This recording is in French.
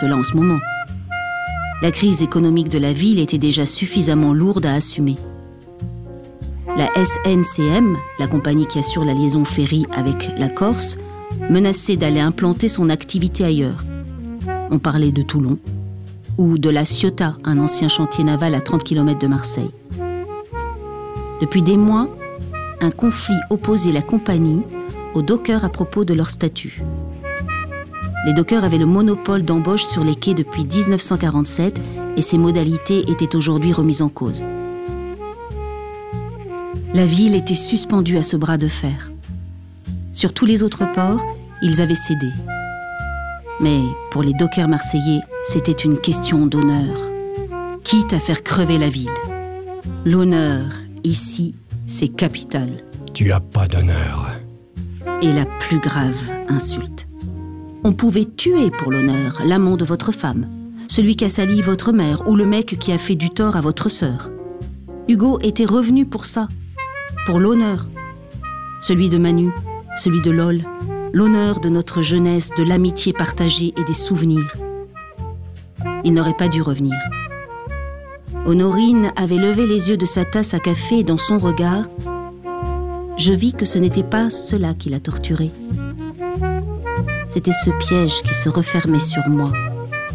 cela en ce moment. La crise économique de la ville était déjà suffisamment lourde à assumer. La SNCM, la compagnie qui assure la liaison ferry avec la Corse, menaçait d'aller implanter son activité ailleurs. On parlait de Toulon ou de la Ciotat, un ancien chantier naval à 30 km de Marseille. Depuis des mois, un conflit opposait la compagnie aux dockers à propos de leur statut. Les dockers avaient le monopole d'embauche sur les quais depuis 1947 et ses modalités étaient aujourd'hui remises en cause. La ville était suspendue à ce bras de fer. Sur tous les autres ports, ils avaient cédé. Mais pour les dockers marseillais, c'était une question d'honneur. Quitte à faire crever la ville. L'honneur, ici, c'est capital. Tu as pas d'honneur. Et la plus grave insulte. On pouvait tuer pour l'honneur l'amant de votre femme, celui qui a sali votre mère ou le mec qui a fait du tort à votre sœur. Hugo était revenu pour ça, pour l'honneur. Celui de Manu, celui de Lol, l'honneur de notre jeunesse, de l'amitié partagée et des souvenirs. Il n'aurait pas dû revenir. Honorine avait levé les yeux de sa tasse à café et dans son regard, je vis que ce n'était pas cela qui la torturait. C'était ce piège qui se refermait sur moi.